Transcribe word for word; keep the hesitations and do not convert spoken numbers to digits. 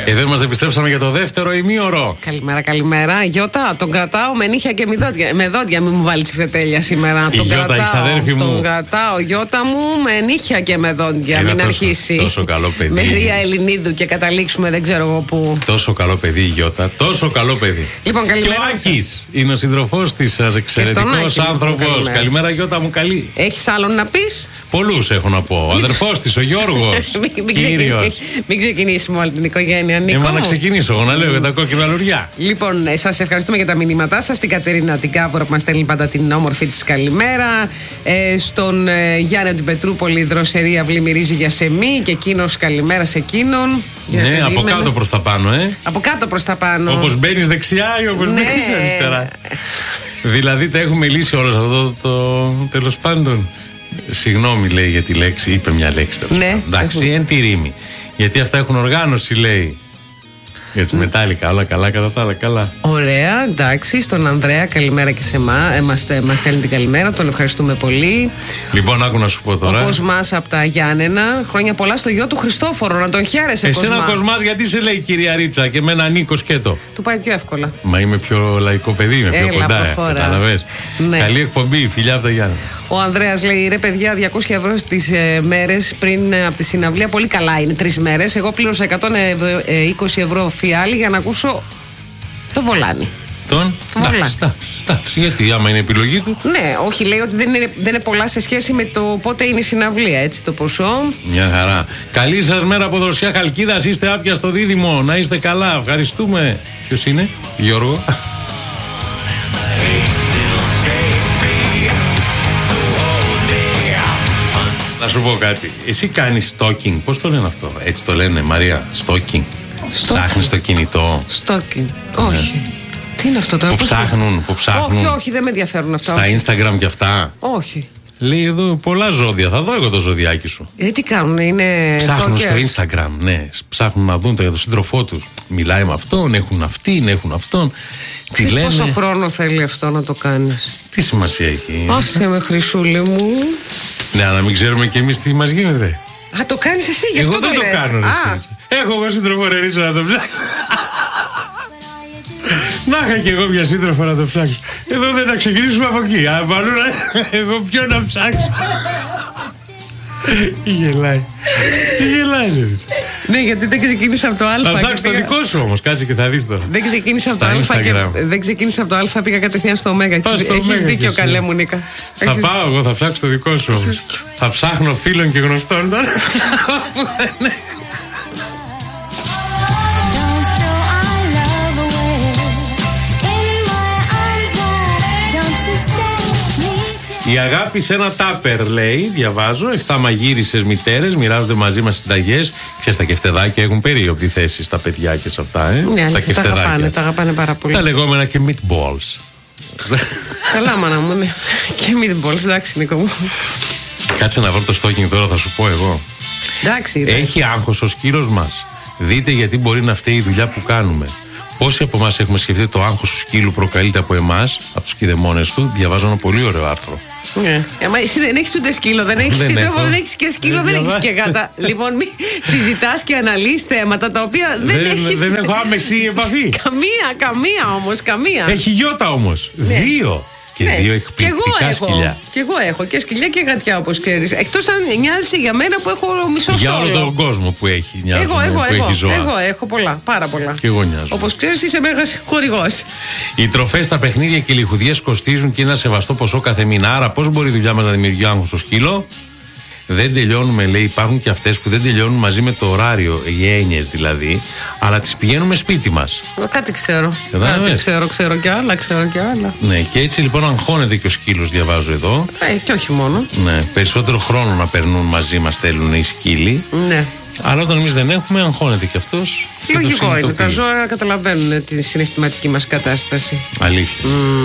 Εδώ είμαστε, επιστρέψαμε για το δεύτερο ημίωρο. Καλημέρα, καλημέρα. Γιώτα, τον κρατάω με νύχια και με δόντια. Με δόντια, μην μου βάλει ξεφτέλεια σήμερα. Η τον Γιώτα, κρατάω, η ξαδέρφη μου. Τον κρατάω, Γιώτα μου, με νύχια και με δόντια. Είναι μην τόσο, αρχίσει. Τόσο καλό παιδί. Με Ρία Ελληνίδου και καταλήξουμε δεν ξέρω εγώ πού. Τόσο καλό παιδί η Γιώτα. Τόσο καλό παιδί. Λοιπόν, καλημέρα. Και ο Άκης είναι ο σύντροφός της, εξαιρετικός άνθρωπος. Καλημέρα. καλημέρα, Γιώτα μου, καλή. Έχεις άλλον να πεις? Πολλούς έχω να πω. Ο αδερφός της, ο Γιώργος. μην, ξεκινήσουμε, μην ξεκινήσουμε όλη την οικογένεια, Νίκο. Έμα να ξεκινήσω εγώ να λέω για τα κόκκινα λουριά. Λοιπόν, σας ευχαριστούμε για τα μηνύματά σας. Την Κατερίνα την Κάβουρα που μας στέλνει πάντα την όμορφη της καλημέρα. Ε, στον ε, Γιάννη από την Πετρούπολη, η δροσερή αυλή μυρίζει για σεμί και εκείνος καλημέρα σε εκείνον. Ναι, από είμαι... κάτω προς τα πάνω, ε. Από κάτω προς τα πάνω. Όπως μπαίνεις δεξιά ή όπως ναι. μπαίνεις αριστερά. Δηλαδή τα έχουμε λύσει όλα αυτό το, το τέλος πάντων. Συγγνώμη, λέει, για τη λέξη, είπε μια λέξη τέλος ναι, πάντων. Εντάξει, εν τη ρήμη. Γιατί αυτά έχουν οργάνωση, λέει. Για τις μετάλλικα, όλα καλά, κατά τα άλλα, καλά. Ωραία, εντάξει. Στον Ανδρέα, καλημέρα και σε εμά. Μας στέλνει την καλημέρα, τον ευχαριστούμε πολύ. Λοιπόν, άκου να σου πω τώρα. Ο Κοσμάς από τα Γιάννενα. Χρόνια πολλά στο γιο του Χριστόφορο, να τον χαίρεσαι. Εσένα, Κοσμά. Κοσμάς, γιατί σε λέει η κυρία Ρίτσα και εμένα Νίκο Σκέτο. Του πάει πιο εύκολα. Μα είμαι πιο λαϊκό παιδί, είμαι πιο Έλα, κοντά. Κατάλαβες. Ναι. Καλή εκπομπή, φιλιά από τα Γιάννενα. Ο Ανδρέας λέει: ρε παιδιά, διακόσια ευρώ στις ε, μέρες πριν ε, από τη συναυλία. Πολύ καλά είναι, τρεις μέρες. Εγώ πλήρωσα εκατόν είκοσι ευρώ φιάλι για να ακούσω το Βολάνι. Τον Βολάνι. Εντάξει, γιατί άμα είναι επιλογή του. Ναι, όχι, λέει ότι δεν είναι, δεν είναι πολλά σε σχέση με το πότε είναι η συναυλία, έτσι το ποσό. Μια χαρά. Καλή σας μέρα από Δροσιά Χαλκίδας. Είστε άπια στο Δίδυμο. Να είστε καλά. Ευχαριστούμε. Ποιος είναι, Γιώργο? Να σου πω κάτι. Εσύ κάνεις stalking. Πώς το λένε αυτό? Έτσι το λένε, Μαρία. Stalking. Ψάχνεις το κινητό. Stalking. Όχι. Τι είναι αυτό τώρα? Που ψάχνουν, που ψάχνουν. Όχι, όχι, δεν με ενδιαφέρουν αυτά. Στα Instagram και αυτά. Όχι. Λέει εδώ πολλά ζώδια. Θα δω εγώ το ζωδιάκι σου. Ε, τι κάνουν, είναι. Ψάχνουν τόκες. στο Instagram, ναι. Ψάχνουν να δουν το για τον σύντροφό τους. Μιλάει με αυτόν, έχουν αυτήν, έχουν αυτόν. Τι λένε. Πόσο χρόνο θέλει αυτό να το κάνεις? Τι σημασία έχει? Άσε με, Χρυσούλη μου. Ναι, αλλά μην ξέρουμε κι εμείς τι μας γίνεται. Α, το κάνεις εσύ, γι' αυτό εγώ το δεν λες. το κάνω. Α. Έχω εγώ σύντροφο Ρερίτσα να το ψάξω. Να είχα κι εγώ μια σύντροφο να το ψάξω. Εδώ δεν θα ξεκινήσουμε από εκεί. Απανούρα, εγώ ποιο να ψάξω. Τι γελάει. Τι γελάει, δηλαδή. Ναι, γιατί δεν ξεκίνησα από το Α. Θα ψάξεις το δικό σου όμως, κάτσε και θα δεις τώρα. Δεν ξεκίνησα από το Α και δεν ξεκίνησα από το Α, πήγα κατευθείαν στο Ω. Έχεις δίκιο, καλέ μου, Νίκα. Θα πάω εγώ, θα ψάξω το δικό σου όμως. Θα ψάχνω φίλων και γνωστών τώρα. Η αγάπη σε ένα τάπερ, λέει, διαβάζω. Εφτά μαγείρισες μητέρες μοιράζονται μαζί μας συνταγές. Ξέρεις, τα κεφτεδάκια έχουν περίοπτη θέση στα παιδιά και σε αυτά, ε. Ναι, τα κεφτεδάκια. Τα αγαπάνε, τα αγαπάνε πάρα πολύ. Τα λεγόμενα και meatballs. Καλά, μάνα μου, ναι. Και meatballs, εντάξει, Νίκο μου. Κάτσε να βρω το stalking τώρα, θα σου πω εγώ. Εντάξει. Έχει άγχος ο σκύλος μας. Δείτε γιατί μπορεί να φταίει η δουλειά που κάνουμε. Πόσοι από εμάς έχουμε σκεφτεί το άγχος του σκύλου προκαλείται από εμάς, από τους κηδεμόνες του? Διαβάζω ένα πολύ ωραίο άρθρο. Ναι. Μα εσύ δεν έχεις ούτε σκύλο, δεν έχεις σύντροφο, δεν έχεις και σκύλο, δεν έχεις και γάτα. Λοιπόν, μη συζητάς και αναλύεις θέματα τα οποία δεν, δεν έχεις. Δεν έχω άμεση επαφή. Καμία, καμία όμως, καμία. Έχει γιώτα όμως. Ναι. Δύο. Και ναι. δύο εκπληκτικά σκυλιά. Και εγώ έχω και σκυλιά και γατιά, όπως ξέρεις. Εκτός αν νοιάζει για μένα που έχω μισό στόλο. Για όλο τον κόσμο που έχει νοιάζει. Εγώ, εγώ, που εγώ, έχει ζώα. εγώ έχω πολλά, πάρα πολλά. Και εγώ νοιάζω. Όπως ξέρεις, είσαι μέγας χορηγός. Οι τροφές, τα παιχνίδια και οι λιχουδιές κοστίζουν και ένα σεβαστό ποσό κάθε μήνα. Άρα, πώς μπορεί η δουλειά μας να δημιουργεί άγχος στο σκύλο? Δεν τελειώνουμε, λέει, υπάρχουν και αυτές που δεν τελειώνουν μαζί με το ωράριο, οι έννοιες δηλαδή, αλλά τις πηγαίνουμε σπίτι μας. Κάτι ξέρω. Κατάλαβες? Κάτι ξέρω, ξέρω κι άλλα, ξέρω κι άλλα. Ναι, και έτσι λοιπόν αγχώνεται και ο σκύλος, διαβάζω εδώ. Ε, και όχι μόνο. Ναι, περισσότερο χρόνο να περνούν μαζί μας θέλουν οι σκύλοι. Ναι. Αλλά όταν εμείς δεν έχουμε, αγχώνεται και αυτός. Λογικό είναι. Τα ζώα καταλαβαίνουν τη συναισθηματική μας κατάσταση. Αλήθεια. Mm.